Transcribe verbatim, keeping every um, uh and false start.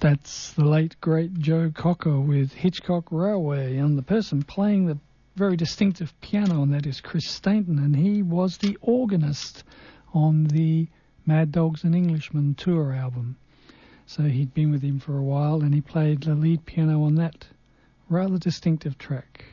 That's the late, great Joe Cocker with Hitchcock Railway, and the person playing the very distinctive piano on that is Chris Stainton, and he was the organist on the Mad Dogs and Englishmen tour album. So he'd been with him for a while, and he played the lead piano on that rather distinctive track.